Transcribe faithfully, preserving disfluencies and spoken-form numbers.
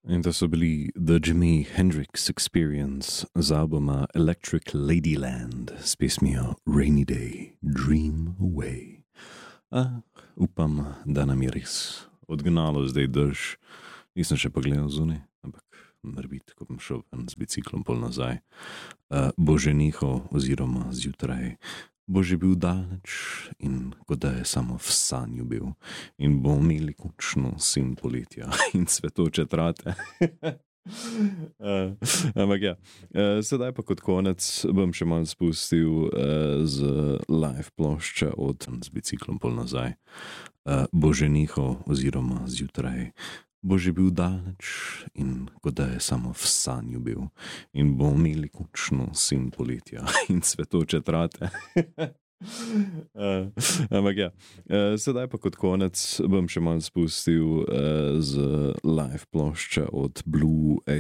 In to so bili The Jimi Hendrix Experience z albuma Electric Ladyland s pesmijo Rainy Day, Dream Away. A, upam, da nam je res odgnalo zdaj dež. Nisem še pogledal zunaj, ampak morbiti, ko bom šel ven z biciklom pol nazaj. Uh, bo že nehal oziroma zjutraj. Bo že bil daleč in kot da je samo v sanju bil. In bomo imeli končno sin poletja in cvetoče trate. uh, ampak ja, uh, sedaj pa kot konec bom še malo spustil uh, z live plošče od z biciklom pol nazaj. Uh, bo že nehal oziroma zjutraj. Bo že bil daleč in kot da je samo v sanju bil. In bomo imeli končno sin poletja in cvetoče trate. uh, ampak ja, uh, sedaj pa kot konec bom še malo spustil uh, z live plošče od Blue